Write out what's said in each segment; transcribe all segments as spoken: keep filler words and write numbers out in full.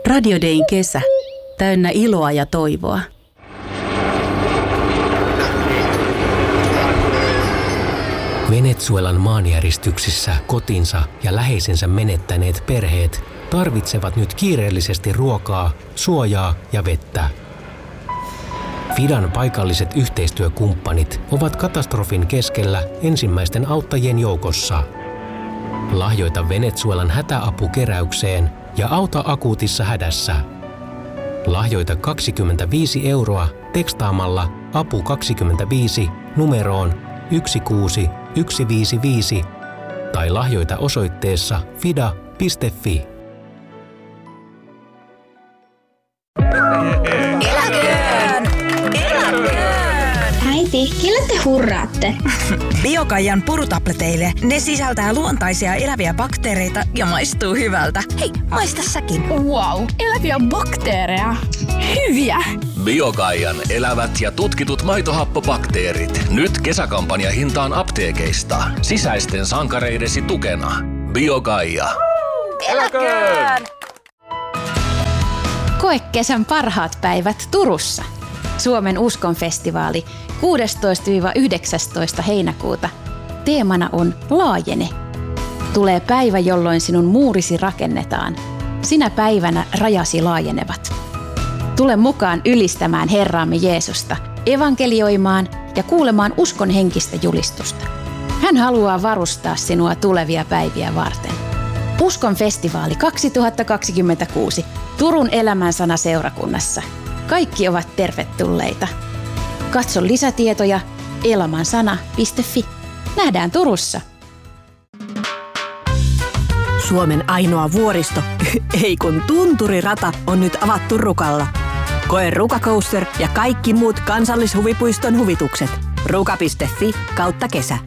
Radio Dayn kesä. Täynnä iloa ja toivoa. Venezuelan maanjäristyksissä kotinsa ja läheisensä menettäneet perheet tarvitsevat nyt kiireellisesti ruokaa, suojaa ja vettä. Fidan paikalliset yhteistyökumppanit ovat katastrofin keskellä ensimmäisten auttajien joukossa. Lahjoita Venezuelan hätäapukeräykseen ja auta akuutissa hädässä. Lahjoita kaksikymmentäviisi euroa tekstaamalla apu kaksikymmentäviisi numeroon yksi kuusi yksi viisi viisi tai lahjoita osoitteessa fida piste fi. Eläköön! Eläköön! Äiti, kelle te hurraatte? Biokaijan purutableteille. Ne sisältää luontaisia eläviä bakteereita ja maistuu hyvältä. Hei, maista säkin. Wow, eläviä bakteereja. Hyviä! Biokaijan elävät ja tutkitut maitohappobakteerit. Nyt kesäkampanja hintaan apteekeista. Sisäisten sankareidesi tukena. Biokaija. Eläköön! Koe kesän parhaat päivät Turussa. Suomen uskonfestivaali kuudestoista yhdeksästoista heinäkuuta. Teemana on Laajene. Tulee päivä, jolloin sinun muurisi rakennetaan. Sinä päivänä rajasi laajenevat. Tule mukaan ylistämään Herraamme Jeesusta, evankelioimaan ja kuulemaan uskon henkistä julistusta. Hän haluaa varustaa sinua tulevia päiviä varten. Uskon festivaali kaksituhattakaksikymmentäkuusi Turun elämänsana seurakunnassa. Kaikki ovat tervetulleita. Katso lisätietoja elämänsana piste fi. Nähdään Turussa. Suomen ainoa vuoristo, ei kun tunturirata, on nyt avattu Rukalla. Koe Ruka Coaster ja kaikki muut kansallishuvipuiston huvitukset. ruka piste fi kautta kesä.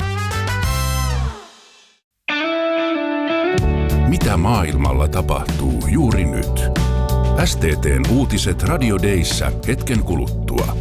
Mitä maailmalla tapahtuu juuri nyt? S T T:n uutiset Radio Dayssä hetken kuluttua.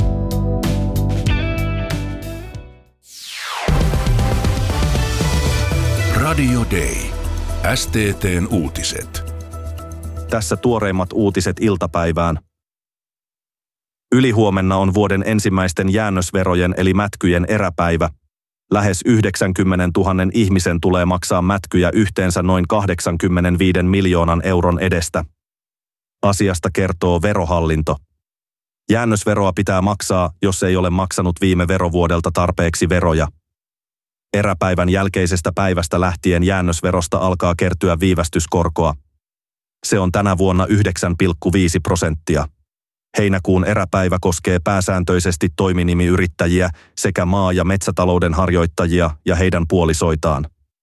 Radio Day. S T T:n uutiset. Tässä tuoreimmat uutiset iltapäivään. Ylihuomenna on vuoden ensimmäisten jäännösverojen eli mätkyjen eräpäivä. Lähes yhdeksänkymmentätuhatta ihmisen tulee maksaa mätkyjä yhteensä noin kahdeksankymmentäviisi miljoonan euron edestä. Asiasta kertoo Verohallinto. Jäännösveroa pitää maksaa, jos ei ole maksanut viime verovuodelta tarpeeksi veroja. Eräpäivän jälkeisestä päivästä lähtien jäännösverosta alkaa kertyä viivästyskorkoa. Se on tänä vuonna yhdeksän pilkku viisi prosenttia. Heinäkuun eräpäivä koskee pääsääntöisesti toiminimiyrittäjiä sekä maa- ja metsätalouden harjoittajia ja heidän puolisoitaan.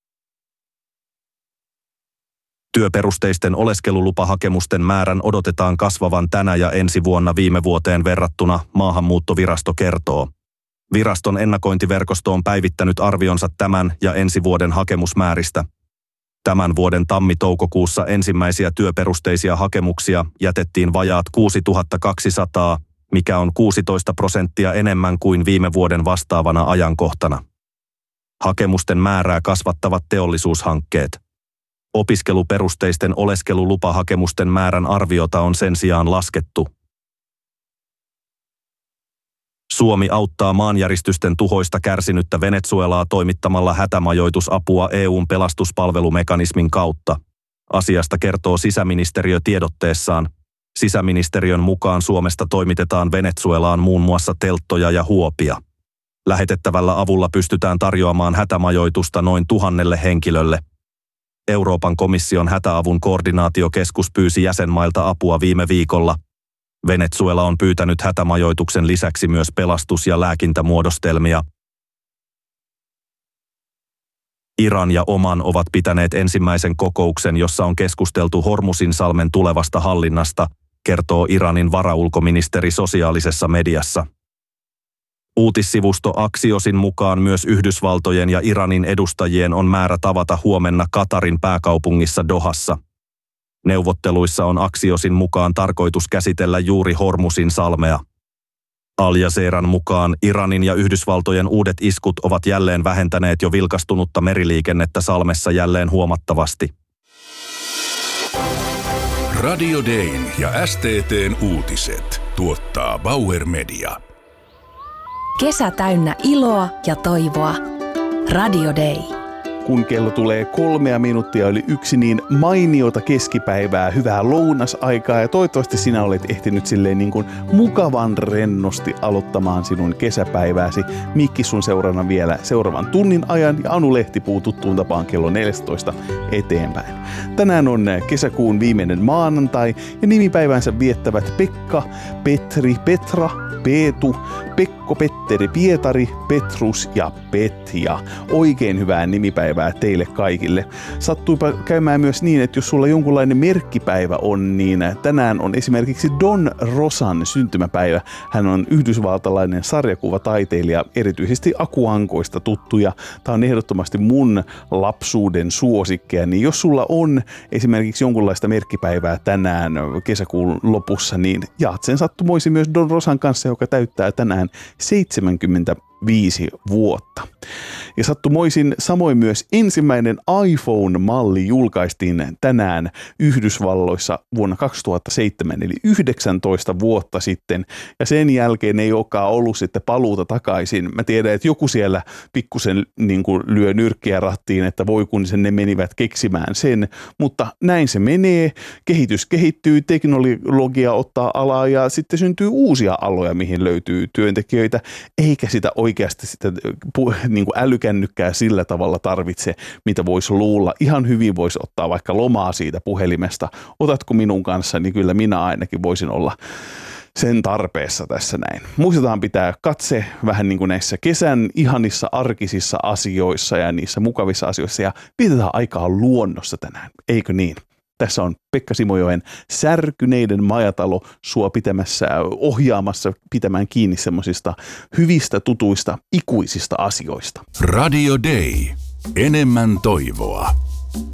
Työperusteisten oleskelulupahakemusten määrän odotetaan kasvavan tänä ja ensi vuonna viime vuoteen verrattuna, Maahanmuuttovirasto kertoo. Viraston ennakointiverkosto on päivittänyt arvionsa tämän ja ensi vuoden hakemusmääristä. Tämän vuoden tammi-toukokuussa ensimmäisiä työperusteisia hakemuksia jätettiin vajaat kuusituhatta kaksisataa, mikä on kuusitoista prosenttia enemmän kuin viime vuoden vastaavana ajankohtana. Hakemusten määrää kasvattavat teollisuushankkeet. Opiskeluperusteisten oleskelulupahakemusten määrän arviota on sen sijaan laskettu. Suomi auttaa maanjäristysten tuhoista kärsinyttä Venezuelaa toimittamalla hätämajoitusapua E U:n pelastuspalvelumekanismin kautta. Asiasta kertoo sisäministeriö tiedotteessaan. Sisäministeriön mukaan Suomesta toimitetaan Venezuelaan muun muassa telttoja ja huopia. Lähetettävällä avulla pystytään tarjoamaan hätämajoitusta noin tuhannelle henkilölle. Euroopan komission hätäavun koordinaatiokeskus pyysi jäsenmailta apua viime viikolla. Venezuela on pyytänyt hätämajoituksen lisäksi myös pelastus- ja lääkintämuodostelmia. Iran ja Oman ovat pitäneet ensimmäisen kokouksen, jossa on keskusteltu Hormuzinsalmen tulevasta hallinnasta, kertoo Iranin varaulkoministeri sosiaalisessa mediassa. Uutissivusto Axiosin mukaan myös Yhdysvaltojen ja Iranin edustajien on määrä tavata huomenna Katarin pääkaupungissa Dohassa. Neuvotteluissa on Axiosin mukaan tarkoitus käsitellä juuri Hormuzinsalmea. Al Jazeeran mukaan Iranin ja Yhdysvaltojen uudet iskut ovat jälleen vähentäneet jo vilkastunutta meriliikennettä salmessa jälleen huomattavasti. Radio Dayn ja S T T:n uutiset tuottaa Bauer Media. Kesä täynnä iloa ja toivoa. Radio Day. Kun kello tulee kolmea minuuttia yli yksi, niin mainiota keskipäivää, hyvää lounasaikaa ja toivottavasti sinä olet ehtinyt silleen niin kuin mukavan rennosti aloittamaan sinun kesäpäivääsi. Mikki sun seurana vielä seuraavan tunnin ajan ja Anu Lehtipuu tuttuun tapaan kello neljätoista eteenpäin. Tänään on kesäkuun viimeinen maanantai ja nimipäivänsä viettävät Pekka, Petri, Petra, Peetu, Pekko, Petteri, Pietari, Petrus ja Petja. Oikein hyvää nimipäivää teille kaikille. Sattuipa käymään myös niin, että jos sulla jonkunlainen merkkipäivä on, niin tänään on esimerkiksi Don Rosan syntymäpäivä. Hän on yhdysvaltalainen sarjakuvataiteilija, erityisesti Akuankoista tuttuja. Tämä on ehdottomasti mun lapsuuden suosikkeja, niin jos sulla on esimerkiksi jonkunlaista merkkipäivää tänään kesäkuun lopussa, niin jaat sen sattumoisin myös Don Rosan kanssa, joka täyttää tänään seitsemänkymmentäviisi vuotta. Ja sattumoisin samoin myös ensimmäinen iPhone-malli julkaistiin tänään Yhdysvalloissa vuonna kaksituhattaseitsemän, eli yhdeksäntoista vuotta sitten. Ja sen jälkeen ei olekaan ollut sitten paluuta takaisin. Mä tiedän, että joku siellä pikkusen niin kuin lyö nyrkkiä rattiin, että voi kun sen ne menivät keksimään sen. Mutta näin se menee. Kehitys kehittyy, teknologia ottaa alaa ja sitten syntyy uusia aloja, mihin löytyy työntekijöitä. Eikä sitä oikeasti sitä niin kuin älykännykkää sillä tavalla tarvitse, mitä voisi luulla. Ihan hyvin voisi ottaa vaikka lomaa siitä puhelimesta. Otatko minun kanssa, niin kyllä minä ainakin voisin olla sen tarpeessa tässä näin. Muistetaan pitää katse vähän niin kuin näissä kesän ihanissa arkisissa asioissa ja niissä mukavissa asioissa ja vietetään aikaa luonnossa tänään, eikö niin? Tässä on Pekka Simojoen Särkyneiden majatalo sua pitämässä, ohjaamassa pitämään kiinni semmoisista hyvistä, tutuista, ikuisista asioista. Radio Day. Enemmän toivoa.